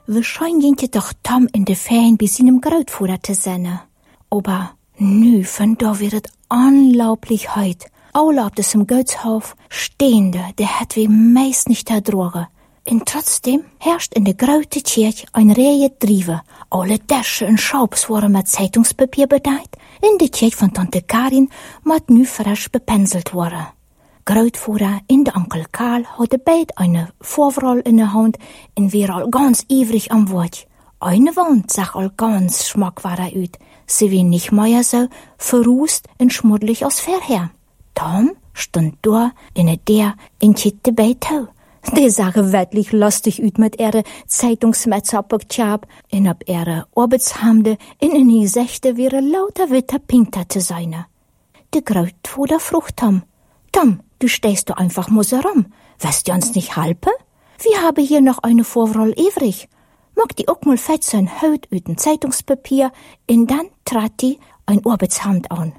Wahrscheinlich geht doch Tom in de Ferien bei seinem Großvater zu sein. Aber nu, von da wird es unglaublich heut. Alle auf diesem Gutshof stehende, der hat wie meist nicht erdrogen. Und trotzdem herrscht in der großen Kirche ein Reihe Drive. Alle Tische und Schaubs waren mit Zeitungspapier bedeckt. In der Kirche von Tante Karin mit nu frisch bepenselt worden. Grootvader en de Onkel Karl hadden beid eine Vorwahl in der Hand und wir al ganz ivrig am Wort. Eine Wand sah al ganz schmackwarer uit. Sie wie nicht mehr so verrußt und schmuddelig als vorher. Tom stand da in der in Kitte bei Tau. Die sahen wirklich lustig uit mit ihre Zeitungsmetze op het Tjab en op ihre Arbeitshemden en in die Sechte wäre lauter witte Pinter zu sein. Der Grootvader frug Tom, du stehst du einfach mal so rum. Wirst du uns nicht helfen? Wir haben hier noch eine Vorwahl übrig. Mag die auch mal fetzen Haut uit ein Zeitungspapier und dann trat die ein Arbeitshemd an.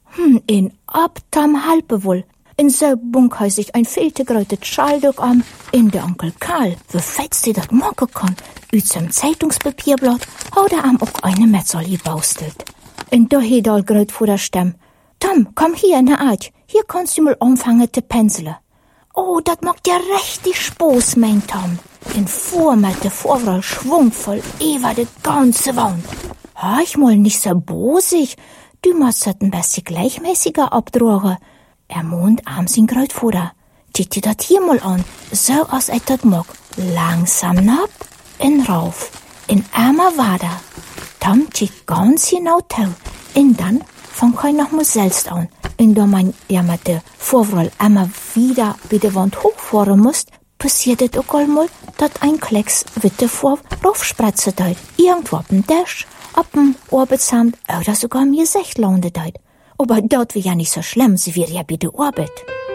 In ab Tom halpe wohl. In so bunk sich ein viel zu großes Schalldog an. In der Onkel Karl, wie fetzt sie das machen kann, uit zum Zeitungspapierblatt, hat er am auch eine Metzel gebaustelt. Und da hat all grot vor der Stimme. Tom, komm hier in der Art. Hier kannst du mal anfangen zu penseln. Oh, das macht ja richtig Spaß, mein Tom. Und fuhr mit der Vorwahl schwungvoll über die ganze Wand. Ich mal nicht so bosig. Du musst das ein bisschen gleichmäßiger abdrogen. Ermahnt abends in Grootvader. Zieh dir das hier mal an, so als ich das mag. Langsam nab, und rauf, in einmal weiter. Tom zieht ganz genau tau, und dann fang ich noch mal selbst an. Und da man ja mit der Vorwahl einmal wieder bei der Wand hochfahren muss, passiert es auch einmal, dass ein Klecks wieder vor raufspratzen deit. Irgendwo auf dem Tisch, auf dem Arbeitsamt oder sogar mir Gesicht landet deit. Aber dort wäre ja nicht so schlimm, sie wäre ja bei der Arbeit.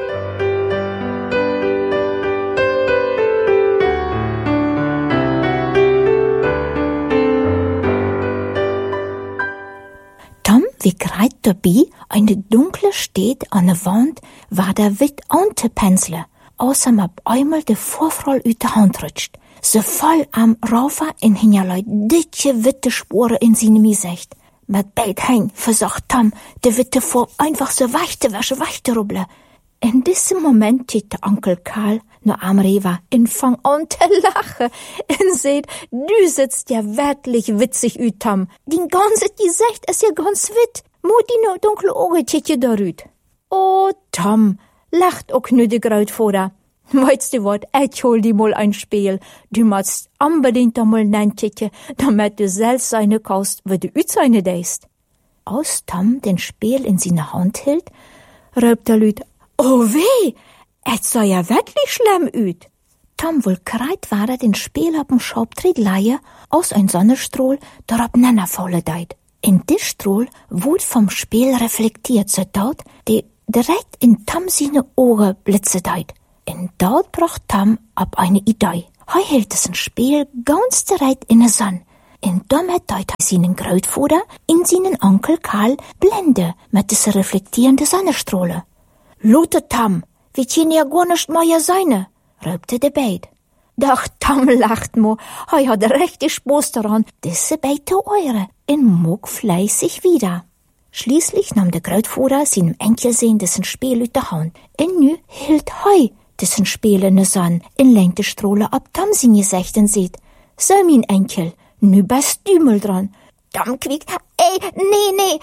Tom, wie greit dabei, eine dunkle steht an der Wand, war der wit anzupenseln, außer ab einmal der Vorfall uit der Hand rutscht. So voll am Raufer in hinterlei dicke witte Sporen in seinem Gesicht. Mit beid hein versucht Tom, der witte vor einfach so wechte. In diesem Moment zieht der Onkel Karl nur am Rewa und fang an zu lachen. Und seht, du sitzt ja wirklich witzig ut, Tom. Dein ganzes Gesicht ist ja ganz wit. Mutti no dunkle Augen zieht ja da rüt. Oh, Tom, lacht auch nur der Grootvader. Weißt du wat, ich hol dir mal ein Spiel. Du musst unbedingt einmal nennen, damit du selbst eine kaufst, wie du ut seine deist. Als Tom den Spiel in seine Hand hielt, raubt der Lüt, oh weh, es sah ja wirklich schlimm ut. Tom wohl kreit war den Spiel ab dem Schaubtritt leihe, aus ein Sonnenstrahl, darauf nannerfaule deit. In des Strahl wurde vom Spiel reflektiert, so dort, die direkt in Tom seine Augen blitze deit. Und dort bracht Tom ab eine Idee. Er hielt es ein Spiel ganz direkt in der Sonne. Und damit deit er seinen Grootvader in seinen Onkel Karl blende mit dieser reflektierenden Sonnenstrahle. Lute Tom, wir können ja gar nicht mehr sein, raubte der Beid. Doch Tom lacht mo, er hat richtig Spaß daran, diese Beid zu eure, und mog fleißig wieder. Schließlich nahm der Grootvader seinem Enkelsohn dessen Spiel aus der Hand, und nu hielt er dessen Spiel in der Sonne, in lenkte Strohle ab Tom sein Gesicht und sieht, so mein Enkel, nu bist du mal dran. Tom quiekt, nee,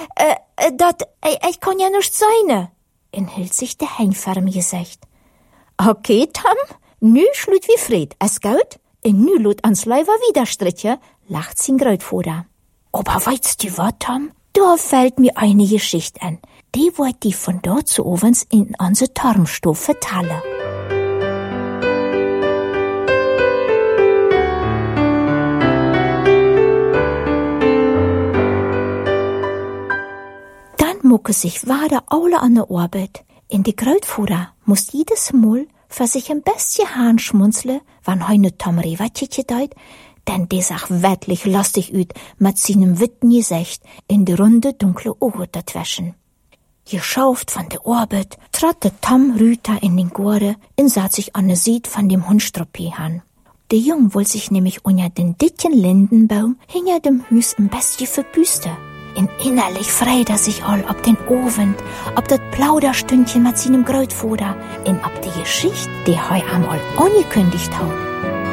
ich kann ja nicht sein. Und hielt sich der Hein vor dem Gesicht. Okay, Tom, nu schlut wie Fred, es gut? Und nu lot ans Leiber wieder striche, lacht sein Grootvader. Aber weißt du was, Tom? Da fällt mir eine Geschichte an. Die wollt die von dort zu ovens in unsere Turmstube vertellen. Mucke sich weiter alle an der Arbeit. In die Grootvader muss jedes Mal für sich ein bisschen Hahn schmunzeln, wann heune Tom Rewa-Titje deit, denn der sah wirklich lustig ut mit seinem witten Gesicht in die runde, dunkle Augen dazwischen. Geschauft von der Arbeit, trat der Tom Rüter in den Gorde und sah sich an der Seite von dem Hundstruppi an. Der Jung wollte sich nämlich unter den dicken Lindenbaum hinter dem Hüs ein bisschen verbüsten. Und innerlich freut sich all ob den Abend, ob das Plauderstündchen mit seinem Großvater und ob die Geschichte, die er einmal angekündigt hat.